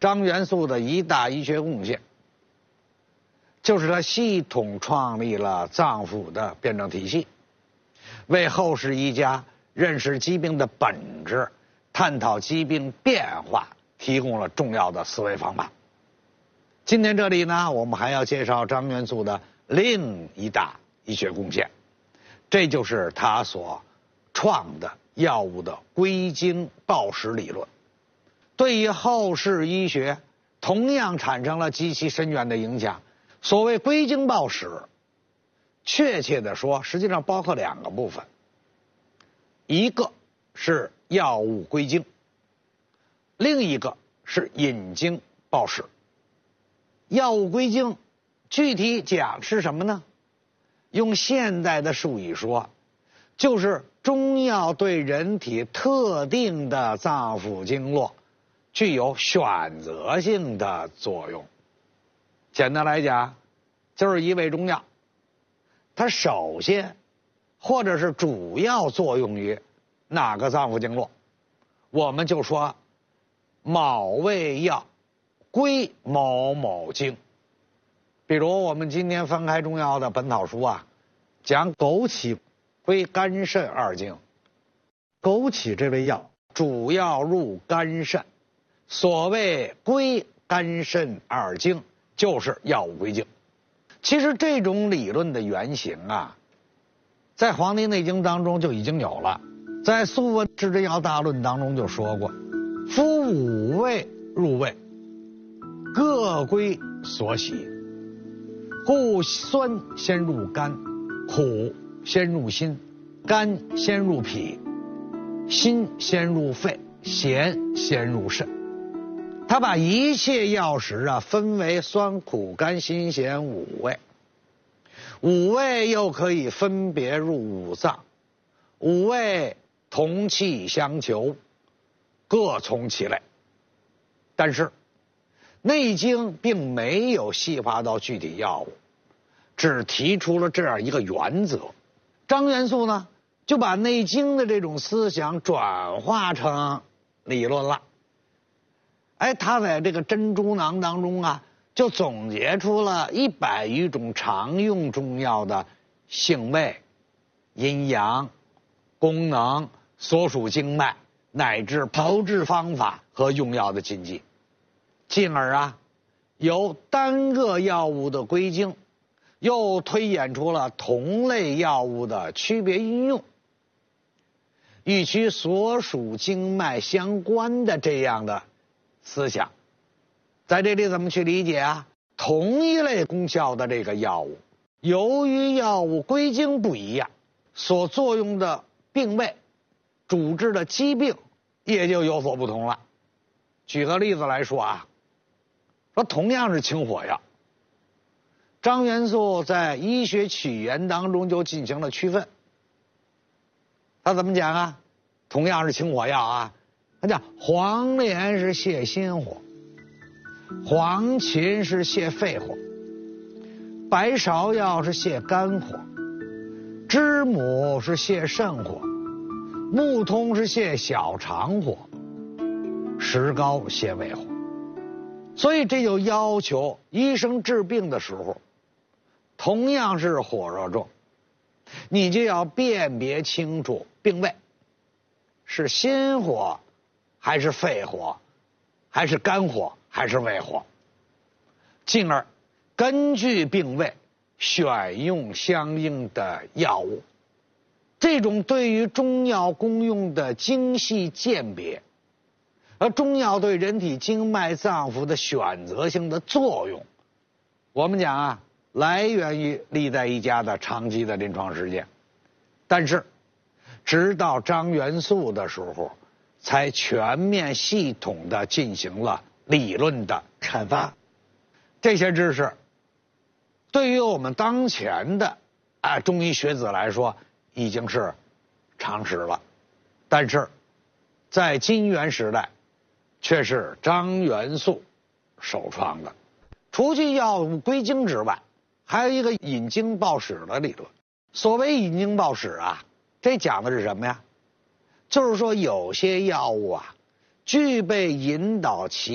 张元素的一大医学贡献，就是他系统创立了脏腑的辩证体系，为后世医家认识疾病的本质、探讨疾病变化提供了重要的思维方法。今天这里呢，我们还要介绍张元素的另一大医学贡献，这就是他所创的药物的归经报时理论，对于后世医学同样产生了极其深远的影响。所谓归经报时，确切的说，实际上包括两个部分，一个是药物归经，另一个是引经报时。药物归经具体讲是什么呢？用现代的术语说，就是中药对人体特定的脏腑经络具有选择性的作用。简单来讲，就是一味中药，它首先或者是主要作用于哪个脏腑经络，我们就说某味药归某某经。比如我们今天翻开中药的本草书啊，讲枸杞归肝肾二经。枸杞这味药主要入肝肾，所谓归肝肾二经，就是药物归经。其实这种理论的原型啊，在《黄帝内经》当中就已经有了，在《素问·治真药大论》当中就说过，夫五味入胃，各归所喜，故酸先入肝，苦先入心，甘先入脾，辛先入肺，咸先入肾。他把一切药食啊分为酸苦甘辛咸五味，五味又可以分别入五脏，五味同气相求，各从其类。但是《内经》并没有细化到具体药物，只提出了这样一个原则。张元素呢，就把《内经》的这种思想转化成理论了。他在这个珍珠囊当中啊，就总结出了100余种常用中药的性味、阴阳、功能、所属经脉，乃至炮制方法和用药的禁忌。进而啊，由单个药物的归经，又推演出了同类药物的区别运用，与其所属经脉相关的这样的思想。在这里怎么去理解啊？同一类功效的这个药物，由于药物归经不一样，所作用的病位、主治的疾病也就有所不同了。举个例子来说啊，说同样是清火药，张元素在医学起源当中就进行了区分。他怎么讲啊？同样是清火药啊，他讲黄连是泻心火，黄芩是泻肺火，白芍药是泻肝火，知母是泻肾火，木通是泻小肠火，石膏泻胃火。所以这就要求医生治病的时候，同样是火热症，你就要辨别清楚病位，是心火还是肺火，还是肝火还是胃火，进而根据病位选用相应的药物。这种对于中药功用的精细鉴别，而中药对人体经脉脏腑的选择性的作用，我们讲啊，来源于历代医家的长期的临床实践。但是直到张元素的时候，才全面系统的进行了理论的阐发。这些知识对于我们当前的中医学子来说已经是常识了，但是在金元时代却是张元素首创的。除去药物归经之外，还有一个引经报史的理论。所谓引经报史啊，这讲的是什么呀？就是说有些药物啊，具备引导其